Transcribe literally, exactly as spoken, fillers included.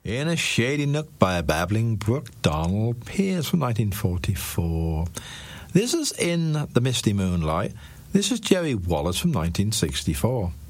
In a Shady Nook by a Babbling Brook, Donald Pierce from nineteen forty-four. This is In the Misty Moonlight. This is Jerry Wallace from nineteen sixty-four.